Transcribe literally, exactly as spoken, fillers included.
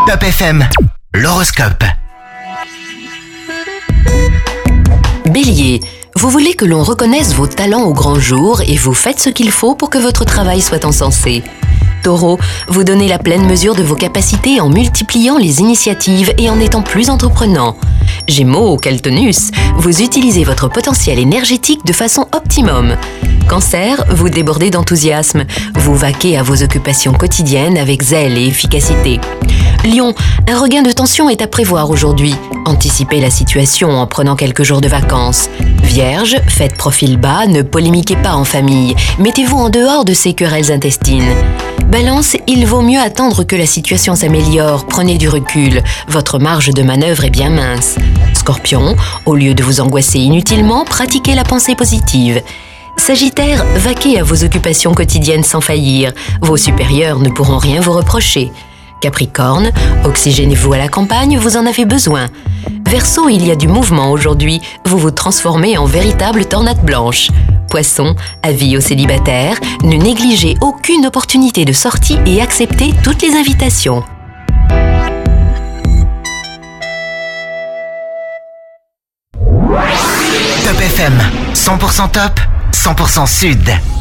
Top F M, l'horoscope. Bélier, vous voulez que l'on reconnaisse vos talents au grand jour et vous faites ce qu'il faut pour que votre travail soit encensé. Taureau, vous donnez la pleine mesure de vos capacités en multipliant les initiatives et en étant plus entreprenant. Gémeaux, quel tonus, vous utilisez votre potentiel énergétique de façon optimum. Cancer, vous débordez d'enthousiasme. Vous vaquez à vos occupations quotidiennes avec zèle et efficacité. Lion, un regain de tension est à prévoir aujourd'hui. Anticipez la situation en prenant quelques jours de vacances. Vierge, faites profil bas, ne polémiquez pas en famille. Mettez-vous en dehors de ces querelles intestines. Balance, il vaut mieux attendre que la situation s'améliore. Prenez du recul. Votre marge de manœuvre est bien mince. Scorpion, au lieu de vous angoisser inutilement, pratiquez la pensée positive. Sagittaire, vaquez à vos occupations quotidiennes sans faillir. Vos supérieurs ne pourront rien vous reprocher. Capricorne, oxygénez-vous à la campagne, vous en avez besoin. Verseau, il y a du mouvement aujourd'hui. Vous vous transformez en véritable tornade blanche. Poisson, avis aux célibataires, ne négligez aucune opportunité de sortie et acceptez toutes les invitations. Top F M, cent pour cent top, cent pour cent sud.